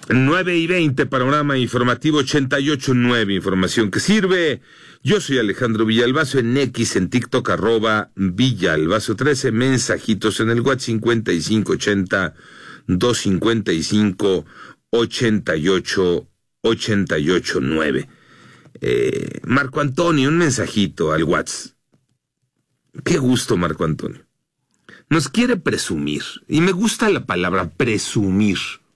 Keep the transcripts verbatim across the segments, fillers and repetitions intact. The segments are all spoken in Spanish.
nueve y veinte, panorama informativo ochenta y ocho punto nueve, información que sirve. Yo soy Alejandro Villalbazo, en X, en TikTok, arroba Villalbazo trece, mensajitos en el WhatsApp cincuenta y cinco ochenta, doscientos cincuenta y cinco, ochenta y ocho, ochenta y ocho nueve. Eh, Marco Antonio, un mensajito al WhatsApp. Qué gusto, Marco Antonio. Nos quiere presumir, y me gusta la palabra presumir.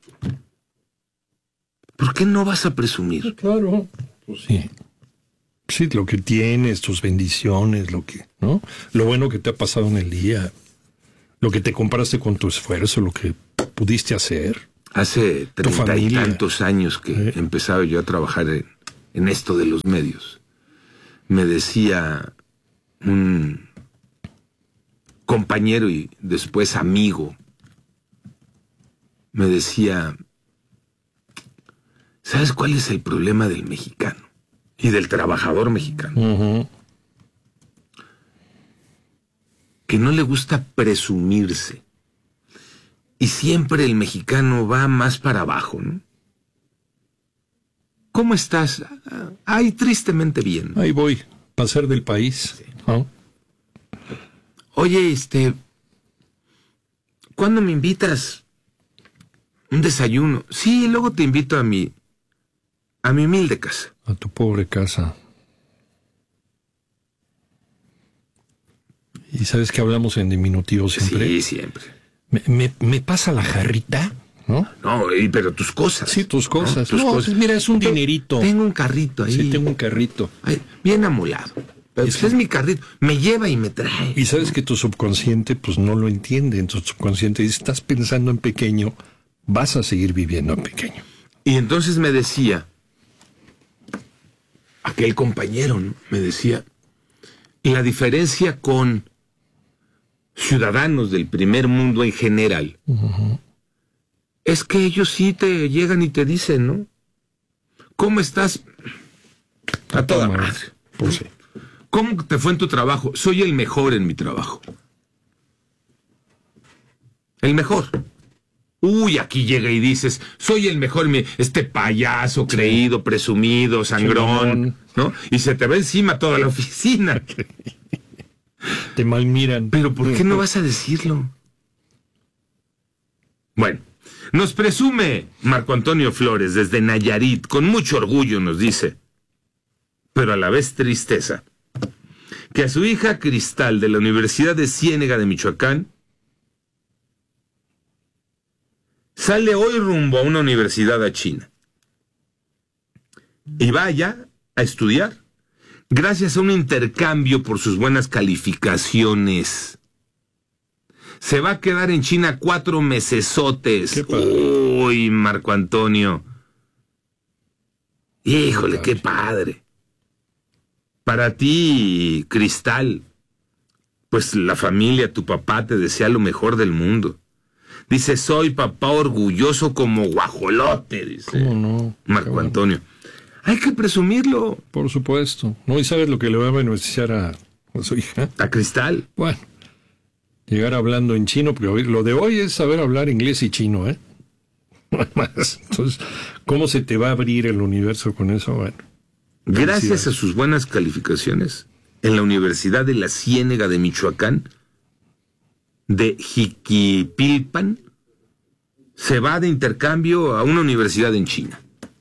¿Por qué no vas a presumir? Claro, pues sí. Sí, lo que tienes, tus bendiciones, lo que, ¿no? Lo bueno que te ha pasado en el día, lo que te compraste con tu esfuerzo, lo que pudiste hacer. Hace treinta y tantos años que ¿Eh? empezaba yo a trabajar en, en esto de los medios. Me decía un compañero y después amigo, me decía, ¿sabes cuál es el problema del mexicano y del trabajador mexicano? Uh-huh. Que no le gusta presumirse. Y siempre el mexicano va más para abajo, ¿no? ¿Cómo estás? Ay, tristemente bien. Ahí voy, pasar del país. Sí. ¿No? Oye, este, ¿cuándo me invitas un desayuno? Sí, luego te invito a mi, a mi humilde casa. A tu pobre casa. ¿Y sabes que hablamos en diminutivo siempre? Sí, siempre. Me, me, me pasa la jarrita, ¿no? No, pero tus cosas. Sí, tus cosas. ¿No? Tus no, cosas. Mira, es un dinerito. Tengo un carrito ahí. Sí, tengo un carrito. Ay, bien amolado. Pero es, pues es mi carrito. Me lleva y me trae. Y sabes que tu subconsciente, pues no lo entiende. En tu subconsciente dice, estás pensando en pequeño, vas a seguir viviendo en pequeño. Y entonces me decía, aquel compañero, ¿no? Me decía, la diferencia con ciudadanos del primer mundo en general, uh-huh, es que ellos sí te llegan y te dicen, ¿no? ¿Cómo estás? A toda madre. Pues sí. ¿Cómo te fue en tu trabajo? Soy el mejor en mi trabajo. El mejor. Uy, aquí llega y dices, soy el mejor, este payaso sí, creído, presumido, sangrón, ¿no? Y se te va encima toda la oficina. Te malmiran. Pero ¿por qué no vas a decirlo? Bueno, nos presume Marco Antonio Flores desde Nayarit, con mucho orgullo nos dice, pero a la vez tristeza, que a su hija Cristal de la Universidad de Ciénega de Michoacán sale hoy rumbo a una universidad a China y vaya a estudiar gracias a un intercambio por sus buenas calificaciones. Se va a quedar en China cuatro mesesotes. Uy, Marco Antonio. Híjole, qué padre. Para ti, Cristal, pues la familia, tu papá te desea lo mejor del mundo. Dice, soy papá orgulloso como guajolote, dice. ¿Cómo no? Marco bueno. Antonio. Hay que presumirlo. Por supuesto. ¿No? ¿Y sabes lo que le va a beneficiar a, a su hija? A Cristal. Bueno, llegar hablando en chino, porque lo de hoy es saber hablar inglés y chino, ¿eh? Entonces, ¿cómo se te va a abrir el universo con eso? Bueno. Gracias a sus buenas calificaciones en la Universidad de la Ciénega de Michoacán, de Jiquipilpan, se va de intercambio a una universidad en China.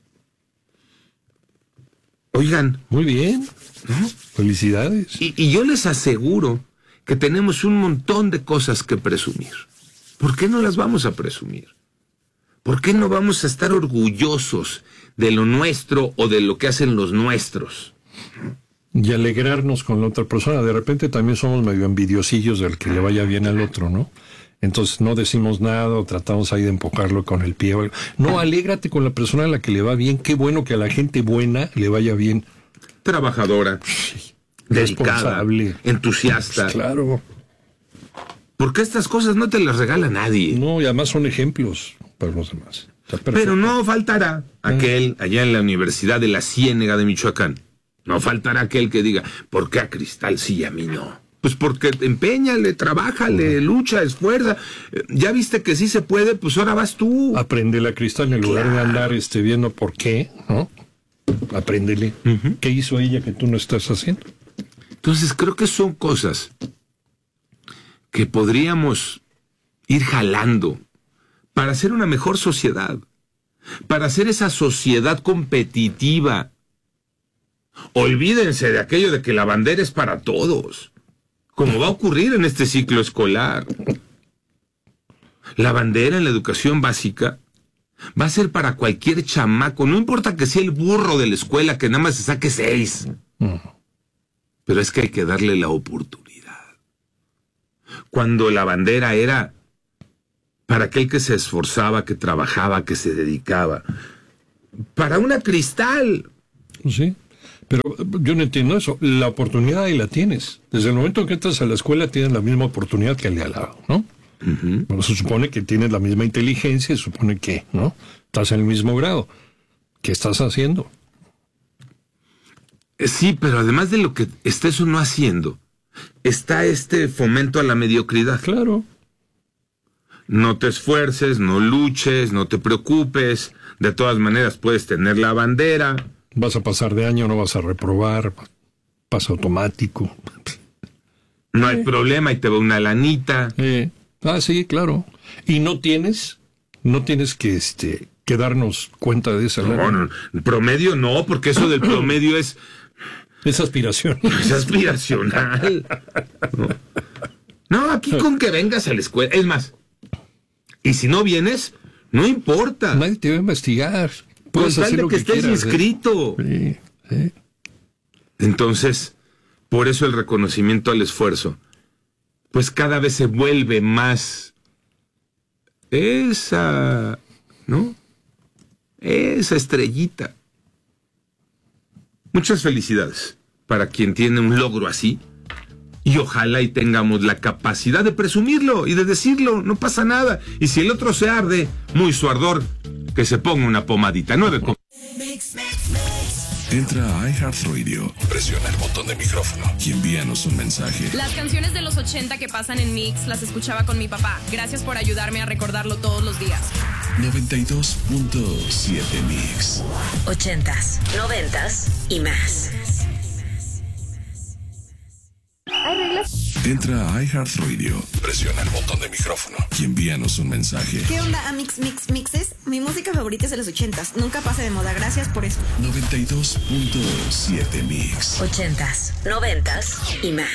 Oigan. Muy bien, ¿no? Felicidades. Y, y yo les aseguro que tenemos un montón de cosas que presumir. ¿Por qué no las vamos a presumir? ¿Por qué no vamos a estar orgullosos de lo nuestro o de lo que hacen los nuestros? Y alegrarnos con la otra persona. De repente también somos medio envidiosillos del que le vaya bien al otro, ¿no? Entonces no decimos nada o tratamos ahí de empujarlo con el pie. No, alégrate con la persona a la que le va bien. Qué bueno que a la gente buena le vaya bien. Trabajadora, sí, dedicada, entusiasta. Pues claro. Porque estas cosas no te las regala nadie. No, y además son ejemplos para los demás. Pero no faltará aquel allá en la Universidad de la Ciénega de Michoacán. No faltará aquel que diga, ¿por qué a Cristal sí y a mí no? Pues porque empeñale, trabájale, lucha, esfuerza. Ya viste que sí se puede, pues ahora vas tú. Apréndele a Cristal en lugar claro. de andar este, viendo por qué, ¿no? Apréndele. Uh-huh. ¿Qué hizo ella que tú no estás haciendo? Entonces creo que son cosas que podríamos ir jalando para hacer una mejor sociedad, para hacer esa sociedad competitiva. Olvídense de aquello de que la bandera es para todos, como va a ocurrir en este ciclo escolar. La bandera en la educación básica va a ser para cualquier chamaco, no importa que sea el burro de la escuela que nada más se saque seis. Pero es que hay que darle la oportunidad. Cuando la bandera era para aquel que se esforzaba, que trabajaba, que se dedicaba. Para una Cristal. Sí, pero yo no entiendo eso. La oportunidad ahí la tienes. Desde el momento que entras a la escuela tienes la misma oportunidad que el de al lado, ¿no? Uh-huh. Bueno, se supone que tienes la misma inteligencia, se supone que, ¿no? Estás en el mismo grado. ¿Qué estás haciendo? Sí, pero además de lo que estés o no haciendo, está este fomento a la mediocridad. Claro. No te esfuerces, no luches, no te preocupes. De todas maneras puedes tener la bandera. Vas a pasar de año, no vas a reprobar. Pasa automático. No hay eh. problema y te va una lanita. Eh. Ah, sí, claro. Y no tienes, no tienes que, este, que darnos cuenta de esa lana. No, no, el promedio no, porque eso del promedio es... Es aspiración. Es aspiracional. No. No, aquí con que vengas a la escuela. Es más, y si no vienes, no importa. Nadie te va a investigar. Puedes con tal de que, que estés quieras, inscrito. ¿eh? Sí, sí. Entonces, por eso el reconocimiento al esfuerzo, pues cada vez se vuelve más esa, ¿no? Esa estrellita. Muchas felicidades para quien tiene un logro así. Y ojalá y tengamos la capacidad de presumirlo y de decirlo, no pasa nada. Y si el otro se arde, muy su ardor, que se ponga una pomadita. Nueve con... Entra a iHeartRadio, presiona el botón de micrófono y envíanos un mensaje. Las canciones de los ochenta que pasan en Mix las escuchaba con mi papá. Gracias por ayudarme a recordarlo todos los días. noventa y dos punto siete Mix. Ochentas, noventas y más. ¿Hay reglas? Entra a iHeartRadio, presiona el botón de micrófono y envíanos un mensaje. ¿Qué onda, Amix Mix Mixes? Mi música favorita es de los ochentas. Nunca pasa de moda. Gracias por eso. noventa y dos punto siete Mix. Ochentas, noventas y más.